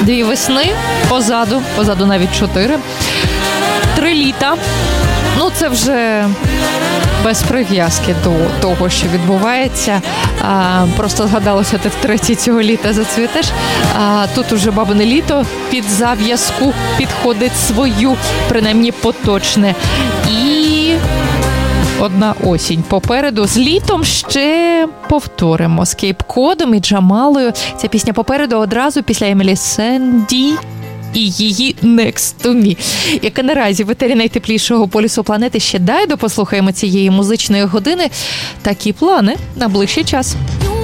2 весни позаду навіть 4. 3 літа. Ну, це вже без прив'язки до того, що відбувається. Просто згадалося, ти втретє цього літа зацвітеш. Тут уже бабине літо під зав'язку підходить свою, принаймні поточне. І одна осінь попереду. З літом ще повторимо. З Кейп-Кодом і Джамалою. Ця пісня попереду одразу після Емілі Сенді і її Next to Me, яка наразі в етері найтеплішого полюсу планети. Ще дайдо послухаємо цієї музичної години. Такі плани на ближчий час.